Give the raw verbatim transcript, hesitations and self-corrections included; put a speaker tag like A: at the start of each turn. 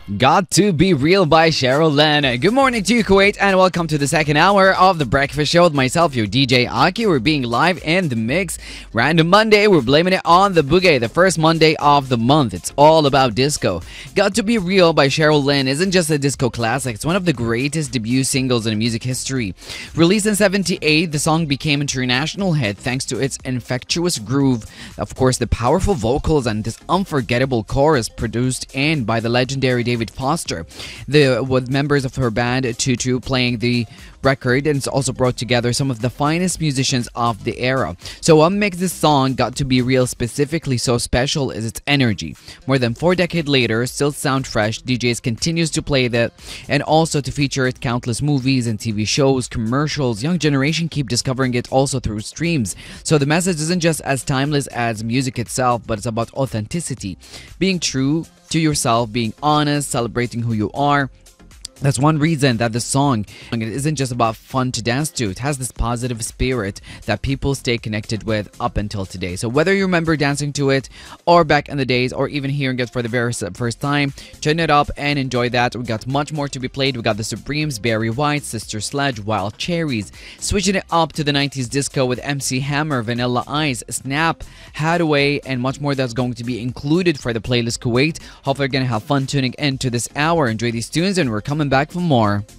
A: Got to Be Real by Cheryl Lynn. Good morning to you, Kuwait, and welcome to the second hour of The Breakfast Show with myself, your D J Aki. We're being live in the mix. Random Monday, we're blaming it on the boogie, the first Monday of the month. It's all about disco. Got to Be Real by Cheryl Lynn isn't just a disco classic, it's one of the greatest debut singles in music history. Released in seventy-eight, the song became an international hit thanks to its infectious groove, of course, the powerful vocals, and this unforgettable chorus produced in by the legendary David Foster, the with members of her band Tutu playing the record, and it's also brought together some of the finest musicians of the era. So what makes this song Got to Be Real specifically so special is its energy. More than four decades later, still sound fresh, D Js continues to play that and also to feature it countless movies and T V shows, commercials. Young generation keep discovering it also through streams. So the message isn't just as timeless as music itself, but it's about authenticity, being true to yourself, being honest, celebrating who you are. That's one reason that the song it isn't just about fun to dance to. It has this positive spirit that people stay connected with up until today. So whether you remember dancing to it or back in the days or even hearing it for the very first time, turn it up and enjoy that. We got much more to be played. We got the Supremes, Barry White, Sister Sledge, Wild Cherries. Switching it up to the nineties disco with M C Hammer, Vanilla Ice, Snap, Hadaway, and much more that's going to be included for the playlist Kuwait. Hopefully you're going to have fun tuning into this hour. Enjoy these tunes and we're coming back for more.